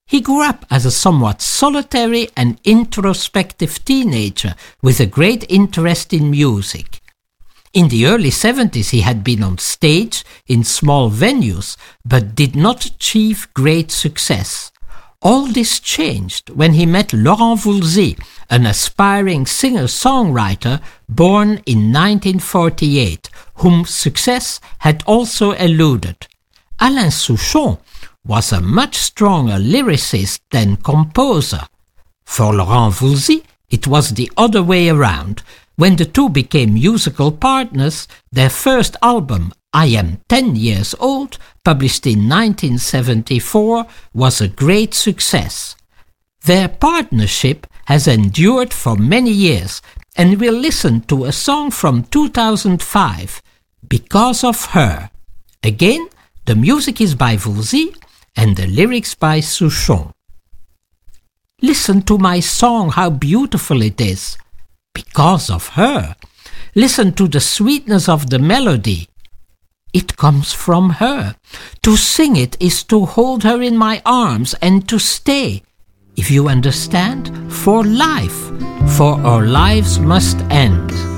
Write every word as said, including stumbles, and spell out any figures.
He grew up as a somewhat solitary and introspective teenager with a great interest in music. In the early seventies he had been on stage in small venues, but did not achieve great success. All this changed when he met Laurent Voulzy, an aspiring singer-songwriter born in nineteen forty-eight, whom success had also eluded. Alain Souchon was a much stronger lyricist than composer. For Laurent Voulzy, it was the other way around. When the two became musical partners, their first album, I Am Ten Years Old, published in nineteen seventy-four, was a great success. Their partnership has endured for many years, and we'll listen to a song from two thousand five, Because of Her. Again, the music is by Voulzy and the lyrics by Souchon. Listen to my song, how beautiful it is. Because of her. Listen to the sweetness of the melody. It comes from her. To sing it is to hold her in my arms and to stay, if you understand, for life, for our lives must end.